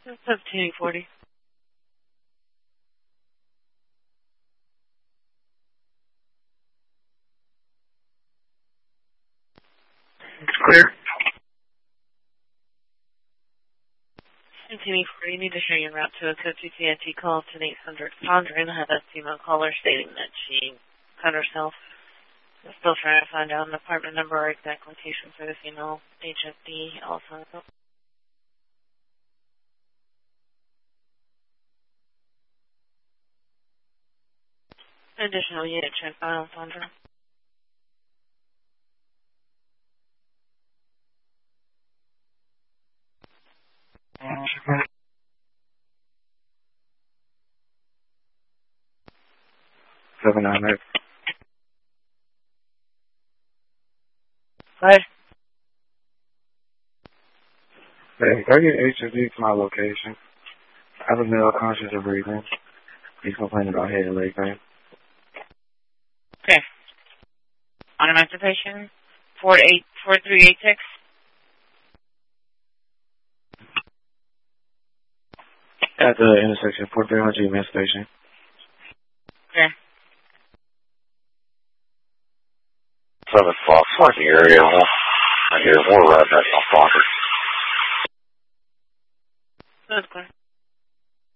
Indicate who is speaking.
Speaker 1: It's 1740.
Speaker 2: It's clear.
Speaker 1: 1740, you need to share your route to a code TTNT call to 800 Sandra and have that female caller stating that she cut herself. We're still trying to find out an apartment number or exact location for the female HFD also. Additional unit check file, Sandra.
Speaker 2: Seven nine eight.
Speaker 1: Right.
Speaker 2: Hey, I get HFD to my location. I have a male conscious of breathing. He's complaining about head and leg pain.
Speaker 1: Okay. On emancipation, 4386.
Speaker 2: At the intersection, 4300 Emancipation.
Speaker 1: Okay.
Speaker 3: 7 Fox, parking area. I hear more riding at my pocket.
Speaker 1: That's clear.